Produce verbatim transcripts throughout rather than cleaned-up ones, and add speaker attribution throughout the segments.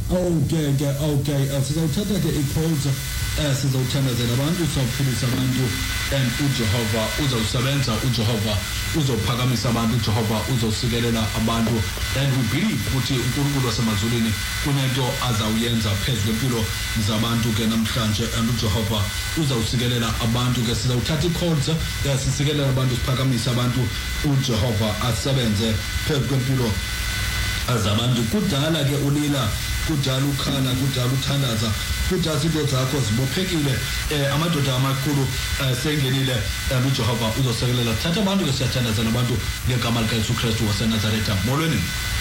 Speaker 1: Okay ke okay sizawuthatha ke i-calls eh sizawuthandazela abantu sizawuphilisa abantu and uJehova uzawusebenza uJehova uzophakamisa abantu uJehova uzosikelela abantu and we believe ukuthi uNkulunkulu wasemazulwini kunento azawuyenza phezulu kwempilo zabantu ke namhlanje and uJehova uzawusikelela abantu ke sizawuthatha i-calls eh sisikelela abantu siphakamisa abantu uJehova asebenze phezulu kwempilo azabantu kudala ke ulila kudala ukhala kudala uthandaza kudala izinto zakho zibophekile eh amadoda amakhulu sengenile uJehova uzosekelela thatha abantu ke siyathandaza nabantu ngegama likaYesu Kristu waseNazaretha molweni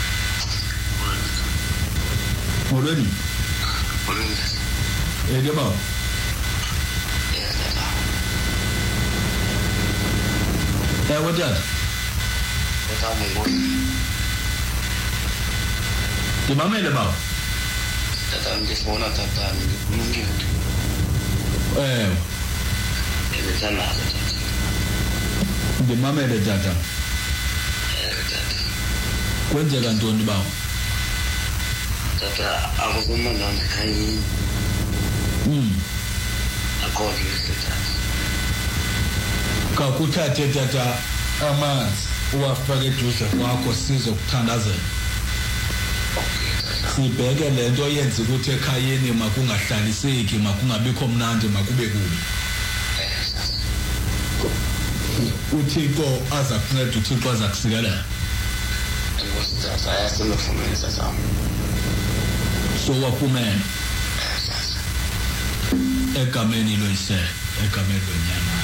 Speaker 1: molweni
Speaker 2: molweni
Speaker 1: eh ke ba eh what that
Speaker 2: eta mongoli
Speaker 1: Dimamele ba
Speaker 2: tata ngisibona tata ngikhulungile
Speaker 1: eh
Speaker 2: ezenzana tata
Speaker 1: Dimamele tata
Speaker 2: eh tata
Speaker 1: kwenzeka ntoni ba
Speaker 2: tata akuzuma nami khayini
Speaker 1: mm
Speaker 2: akodwa tata
Speaker 1: ka kuthathe tata amanzi uwafake eduze kwakho sizokuthandazela sibheke lento oyenza ukuthi ekhayeni makungahlaliseki makungabikho mnandi makube kubi uThixo aza kunceda uThixo aza kusikela
Speaker 2: ngosithatha ayasemfumene sasami
Speaker 1: so wafumene egameni loyise egameni lonyana